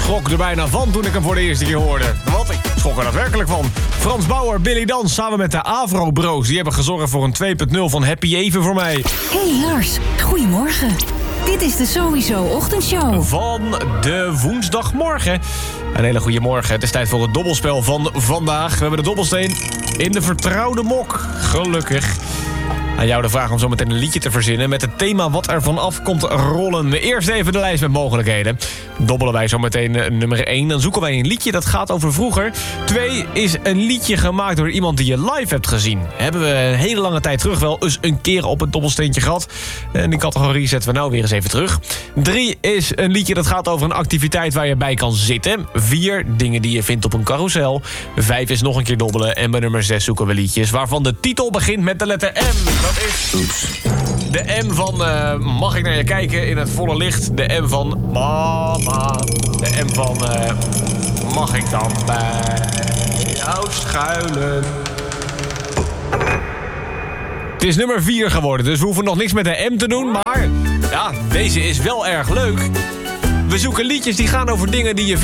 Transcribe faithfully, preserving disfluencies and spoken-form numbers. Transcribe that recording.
schrok er bijna van toen ik hem voor de eerste keer hoorde. Wat? Ik schrok er daadwerkelijk van. Frans Bauer, Billy Dans, samen met de Avro Bros. Die hebben gezorgd voor een twee punt nul van Happy Even voor mij. Hey Lars, goedemorgen. Dit is de Sowieso Ochtendshow. Van de woensdagmorgen. Een hele goede morgen. Het is tijd voor het dobbelspel van vandaag. We hebben de dobbelsteen in de vertrouwde mok. Gelukkig. Aan jou de vraag om zo meteen een liedje te verzinnen met het thema wat er vanaf komt rollen. Eerst even de lijst met mogelijkheden. Dobbelen wij zo meteen nummer één. Dan zoeken wij een liedje dat gaat over vroeger. twee is een liedje gemaakt door iemand die je live hebt gezien. Hebben we een hele lange tijd terug wel eens een keer op het dobbelsteentje gehad. En die categorie zetten we nou weer eens even terug. drie is een liedje dat gaat over een activiteit waar je bij kan zitten. vier dingen die je vindt op een carousel. vijf is nog een keer dobbelen. En bij nummer zes zoeken we liedjes waarvan de titel begint met de letter M. Dat is Oeps. De M van uh, mag ik naar je kijken in het volle licht. De M van mama. De M van uh, mag ik dan bij jou schuilen. Het is nummer vier geworden, dus we hoeven nog niks met de M te doen. Maar ja, deze is wel erg leuk. We zoeken liedjes die gaan over dingen die je vindt